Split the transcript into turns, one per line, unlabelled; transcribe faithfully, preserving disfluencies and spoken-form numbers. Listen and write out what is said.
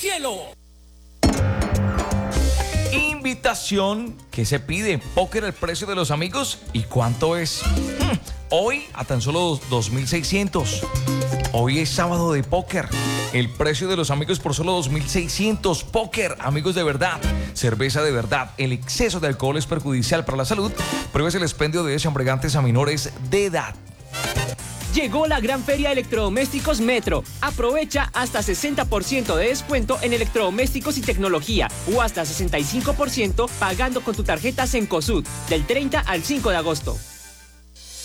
cielo.
Invitación que se pide. Póker al precio de los amigos. ¿Y cuánto es? Hmm, Hoy a tan solo dos mil seiscientos. Hoy es sábado de póker. El precio de los amigos por solo dos mil seiscientos. Póker, amigos de verdad. Cerveza de verdad. El exceso de alcohol es perjudicial para la salud. Pruebes el expendio de embriagantes a menores de edad.
Llegó la gran feria de electrodomésticos Metro. Aprovecha hasta sesenta por ciento de descuento en electrodomésticos y tecnología o hasta sesenta y cinco por ciento pagando con tu tarjeta Cencosud del treinta al cinco de agosto.